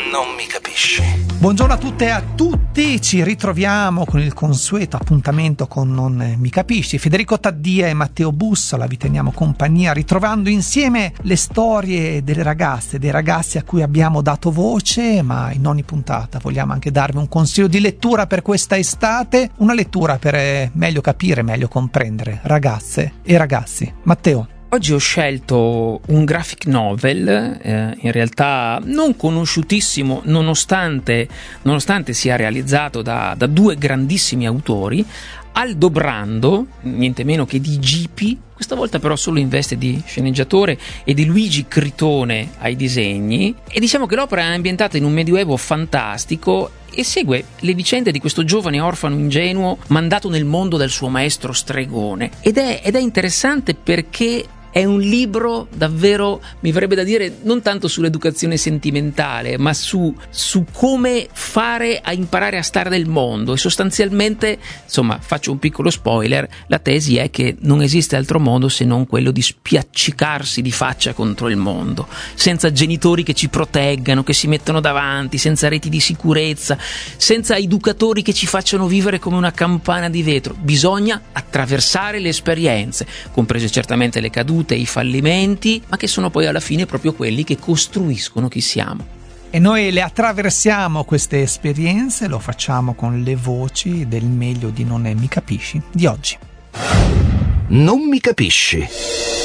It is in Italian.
Non mi capisci. Buongiorno a tutte e a tutti, ci ritroviamo con il consueto appuntamento con Non mi capisci. Federico Taddia e Matteo Bussola vi teniamo compagnia ritrovando insieme le storie delle ragazze, dei ragazzi a cui abbiamo dato voce, ma in ogni puntata vogliamo anche darvi un consiglio di lettura per questa estate, una lettura per meglio capire, meglio comprendere ragazze e ragazzi. Matteo. Oggi ho scelto un graphic novel, in realtà non conosciutissimo nonostante sia realizzato da due grandissimi autori, Aldobrando, niente meno che di Gipi, questa volta però solo in veste di sceneggiatore, e di Luigi Critone ai disegni, e diciamo che l'opera è ambientata in un medioevo fantastico e segue le vicende di questo giovane orfano ingenuo mandato nel mondo dal suo maestro stregone, ed è interessante perché è un libro davvero, mi verrebbe da dire, non tanto sull'educazione sentimentale, ma su come fare a imparare a stare nel mondo. E sostanzialmente, insomma, faccio un piccolo spoiler, la tesi è che non esiste altro modo se non quello di spiaccicarsi di faccia contro il mondo, senza genitori che ci proteggano, che si mettono davanti, senza reti di sicurezza, senza educatori che ci facciano vivere come una campana di vetro. Bisogna attraversare le esperienze, comprese certamente le cadute, i fallimenti, ma che sono poi alla fine proprio quelli che costruiscono chi siamo. E noi le attraversiamo queste esperienze, lo facciamo con le voci del meglio di Non mi capisci di oggi. Non mi capisci.